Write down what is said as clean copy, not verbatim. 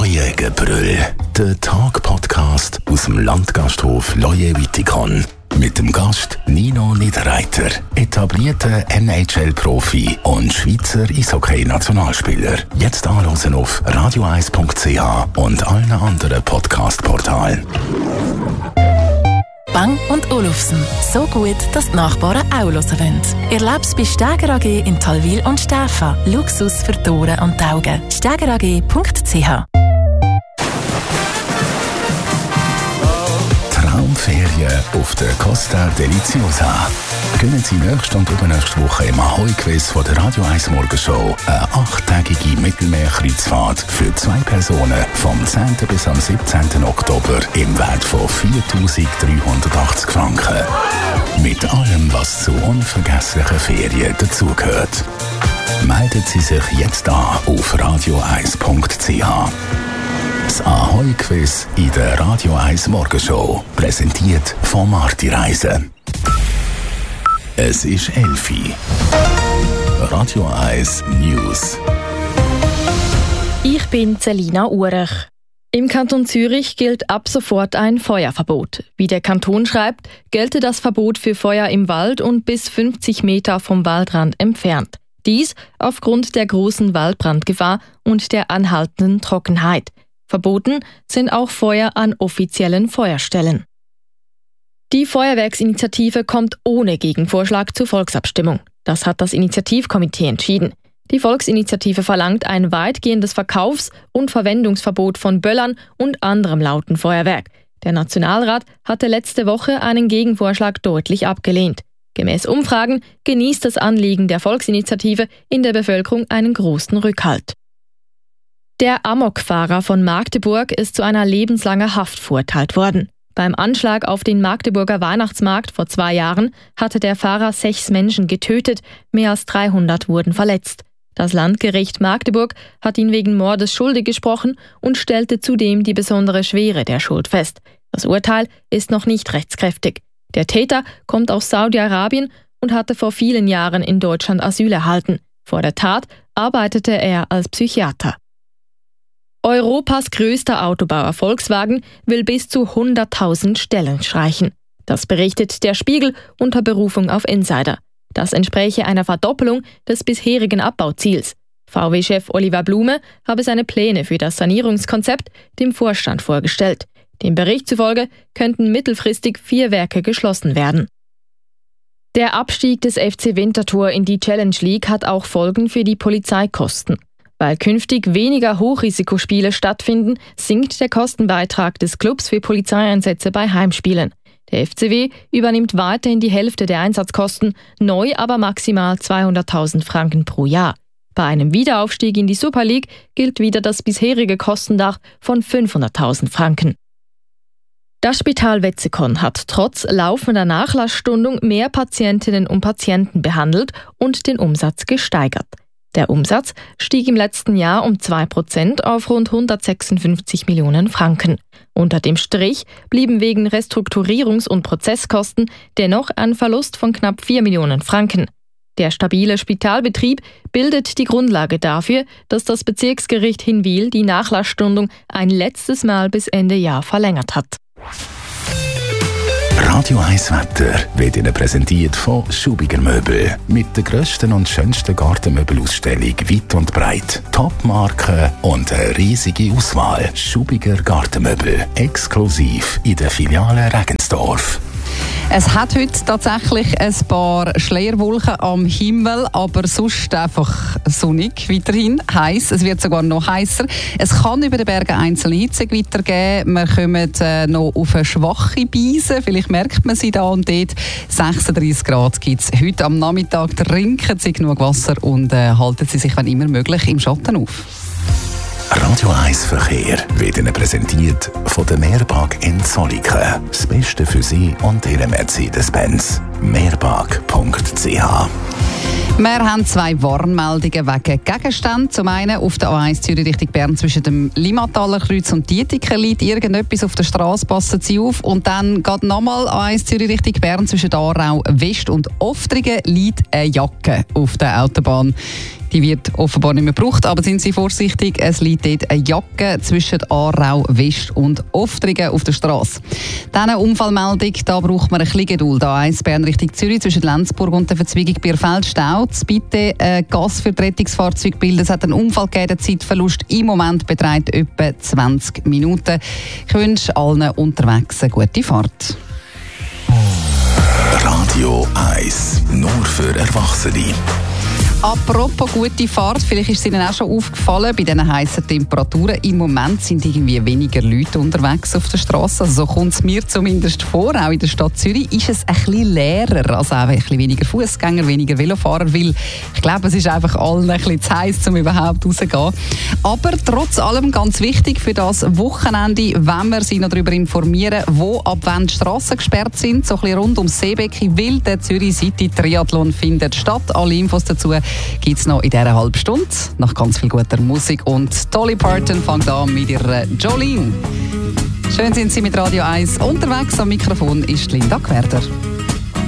Leuengebrüll, der Tag-Podcast aus dem Landgasthof Leue-Wittikon. Mit dem Gast Nino Niederreiter, etablierter NHL-Profi und Schweizer Eishockey-Nationalspieler. Jetzt anhören auf radio1.ch und allen anderen Podcast-Portalen. Bang & Olufsen. So gut, dass die Nachbarn auch hören wollen. Erleb's bei Steger AG in Talwil und Stäfa. Luxus für die Ohren und die Augen. stegerag.ch. Traumferien auf der Costa Deliziosa. Gönnen Sie nächste und übernächste Woche im Ahoi-Quiz von der Radio 1 Morgenshow eine 8-tägige Mittelmeerkreuzfahrt für 2 Personen vom 10. bis am 17. Oktober im Wert von 4'380 Franken. Mit allem, was zu unvergesslichen Ferien dazugehört. Melden Sie sich jetzt an auf radio1.ch. Das Ahoi-Quiz in der Radio 1 Morgenshow. Präsentiert von Marti Reisen. Es ist 11 Uhr. Radio 1 News. Ich bin Selina Urech. Im Kanton Zürich gilt ab sofort ein Feuerverbot. Wie der Kanton schreibt, gelte das Verbot für Feuer im Wald und bis 50 Meter vom Waldrand entfernt. Dies aufgrund der großen Waldbrandgefahr und der anhaltenden Trockenheit. Verboten sind auch Feuer an offiziellen Feuerstellen. Die Feuerwerksinitiative kommt ohne Gegenvorschlag zur Volksabstimmung. Das hat das Initiativkomitee entschieden. Die Volksinitiative verlangt ein weitgehendes Verkaufs- und Verwendungsverbot von Böllern und anderem lauten Feuerwerk. Der Nationalrat hatte letzte Woche einen Gegenvorschlag deutlich abgelehnt. Gemäß Umfragen genießt das Anliegen der Volksinitiative in der Bevölkerung einen großen Rückhalt. Der Amokfahrer von Magdeburg ist zu einer lebenslangen Haft verurteilt worden. Beim Anschlag auf den Magdeburger Weihnachtsmarkt vor 2 Jahren hatte der Fahrer 6 Menschen getötet, mehr als 300 wurden verletzt. Das Landgericht Magdeburg hat ihn wegen Mordes schuldig gesprochen und stellte zudem die besondere Schwere der Schuld fest. Das Urteil ist noch nicht rechtskräftig. Der Täter kommt aus Saudi-Arabien und hatte vor vielen Jahren in Deutschland Asyl erhalten. Vor der Tat arbeitete er als Psychiater. Europas größter Autobauer Volkswagen will bis zu 100.000 Stellen streichen. Das berichtet der Spiegel unter Berufung auf Insider. Das entspräche einer Verdoppelung des bisherigen Abbauziels. VW-Chef Oliver Blume habe seine Pläne für das Sanierungskonzept dem Vorstand vorgestellt. Dem Bericht zufolge könnten mittelfristig 4 Werke geschlossen werden. Der Abstieg des FC Winterthur in die Challenge League hat auch Folgen für die Polizeikosten. Weil künftig weniger Hochrisikospiele stattfinden, sinkt der Kostenbeitrag des Clubs für Polizeieinsätze bei Heimspielen. Der FCW übernimmt weiterhin die Hälfte der Einsatzkosten, neu aber maximal 200.000 Franken pro Jahr. Bei einem Wiederaufstieg in die Super League gilt wieder das bisherige Kostendach von 500.000 Franken. Das Spital Wetzikon hat trotz laufender Nachlassstundung mehr Patientinnen und Patienten behandelt und den Umsatz gesteigert. Der Umsatz stieg im letzten Jahr um 2% auf rund 156 Millionen Franken. Unter dem Strich blieben wegen Restrukturierungs- und Prozesskosten dennoch ein Verlust von knapp 4 Millionen Franken. Der stabile Spitalbetrieb bildet die Grundlage dafür, dass das Bezirksgericht Hinwil die Nachlassstundung ein letztes Mal bis Ende Jahr verlängert hat. Radio 1 Wetter wird Ihnen präsentiert von Schubiger Möbel. Mit der grössten und schönsten Gartenmöbelausstellung weit und breit. Top-Marken und eine riesige Auswahl. Schubiger Gartenmöbel. Exklusiv in der Filiale Regensdorf. Es hat heute tatsächlich ein paar Schleierwolken am Himmel, aber sonst einfach sonnig, weiterhin heiß. Es wird sogar noch heißer. Es kann über den Bergen einzelne Hitzegewitter geben. Wir kommen noch auf eine schwache Beise. Vielleicht merkt man sie da und dort. 36 Grad gibt es heute am Nachmittag. Trinken Sie genug Wasser und halten Sie sich, wenn immer möglich, im Schatten auf. Radio 1 Verkehr wird Ihnen präsentiert von der Mehrpark in Zolliken. Das Beste für Sie und Ihre Mercedes-Benz. www.mehrpark.ch. Wir haben 2 Warnmeldungen wegen Gegenständen. Zum einen auf der A1 Zürich Richtung Bern zwischen dem Limmataler Kreuz und Dietiken liegt irgendetwas auf der Straße, passen Sie auf. Und dann geht nochmal A1 Zürich Richtung Bern zwischen Aarau West und Oftringen liegt eine Jacke auf der Autobahn. Die wird offenbar nicht mehr gebraucht, aber sind Sie vorsichtig, es liegt dort eine Jacke zwischen Aarau West und Oftringen auf der Straße. Dann eine Unfallmeldung, da braucht man ein bisschen Geduld. A1 Bern Richtung Zürich zwischen Lenzburg und der Verzweigung Bierfeld staut. Bitte Gas für die Rettungsfahrzeuge bilden. Es hat einen Unfall gegeben, der Zeitverlust im Moment beträgt etwa 20 Minuten. Ich wünsche allen unterwegs eine gute Fahrt. Radio 1, nur für Erwachsene. Apropos gute Fahrt, vielleicht ist es Ihnen auch schon aufgefallen, bei diesen heißen Temperaturen im Moment sind irgendwie weniger Leute unterwegs auf der Straße. Also so kommt es mir zumindest vor. Auch in der Stadt Zürich ist es ein bisschen leerer, also auch ein bisschen weniger Fußgänger, weniger Velofahrer, weil ich glaube, es ist einfach allen ein bisschen zu heiß, um überhaupt rauszugehen. Aber trotz allem ganz wichtig für das Wochenende, wenn wir Sie noch darüber informieren, wo ab wann die Strassen gesperrt sind, so ein bisschen rund ums Seebecken, weil der Zürich City Triathlon findet statt. Alle Infos dazu gibt es noch in dieser halben Stunde, nach ganz viel guter Musik. Und Dolly Parton fängt an mit ihrer Jolene. Schön sind Sie mit Radio 1 unterwegs. Am Mikrofon ist Linda Gwerder.